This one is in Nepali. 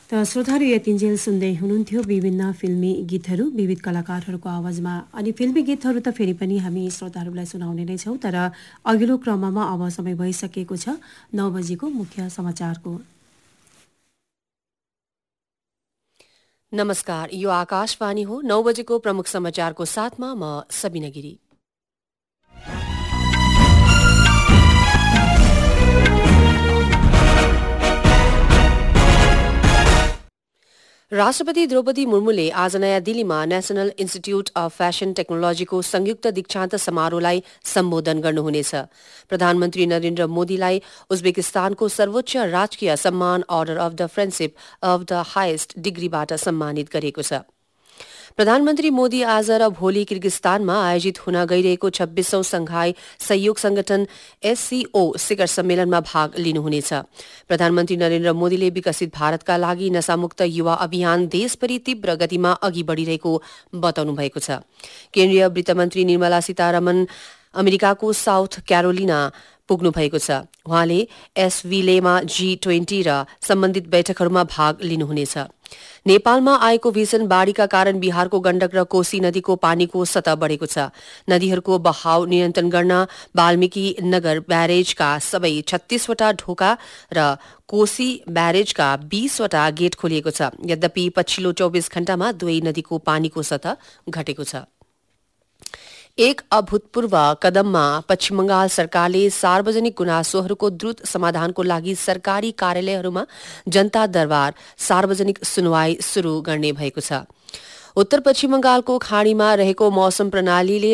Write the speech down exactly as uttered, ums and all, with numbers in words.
त श्रोताहरू यतिन्जेल सुन्दै हुनुहुन्थ्यो विभिन्न फिल्मी गीतहरू विविध कलाकारहरूको आवाजमा। अनि फिल्मी गीतहरू त फेरि पनि हामी श्रोताहरूलाई सुनाउने नै छौँ, तर अघिल्लो क्रममा अब समय भइसकेको छ नौ बजेको मुख्य समाचारको। नमस्कार, यो आकाशवाणी हो। नौ बजेको प्रमुख समाचारको साथमा म सबिना गिरी। राष्ट्रपति द्रौपदी मुर्मुले आज नयाँ दिल्लीमा नेशनल इन्स्टिच्युट अफ फ्यासन टेक्नोलोजीको संयुक्त दीक्षान्त समारोहलाई सम्बोधन गर्नुहुनेछ। प्रधानमन्त्री नरेन्द्र मोदीलाई उज्बेकिस्तानको सर्वोच्च राजकीय सम्मान order of the friendship of the highest डिग्रीबाट सम्मानित गरेको छ। प्रधानमन्त्री मोदी आज र भोलि किर्गिस्तानमा आयोजित हुन गइरहेको छब्बीसौं संघाई सहयोग संगठन एससीओ शिखर सम्मेलनमा भाग लिनुहुनेछ। प्रधानमन्त्री नरेन्द्र मोदीले विकसित भारतका लागि नशामुक्त युवा अभियान देशभरि तीव्र गतिमा अघि बढ़िरहेको बताउनु भएको छ। केन्द्रीय वित्त मन्त्री निर्मला सीतारमण अमेरिकाको साउथ क्यारोलिना पुग्नु भएको छ। उहाँले एसभिलेमा जी ट्वेन्टी र सम्बन्धित बैठकहरूमा भाग लिनुहुनेछ। नेपालमा आएको भीषण बाढ़ीका कारण बिहारको गण्डक र कोशी नदीको पानीको सतह बढ़ेको छ। नदीहरूको बहाव नियन्त्रण गर्न वाल्मीकि नगर ब्यारेजका सबै छत्तीसवटा ढोका र कोशी ब्यारेजका बीसवटा गेट खोलिएको छ। यद्यपि पछिल्लो चौबिस घण्टामा दुवै नदीको पानीको सतह घटेको छ। एक अभूतपूर्व कदममा पश्चिम बंगाल सरकारले सार्वजनिक गुनासोहरूको द्रुत समाधानको लागि सरकारी कार्यालयहरूमा जनता दरबार सार्वजनिक सुनवाई शुरू गर्ने भएको छ। उत्तर पश्चिम बंगालको खाड़ीमा रहेको मौसम प्रणालीले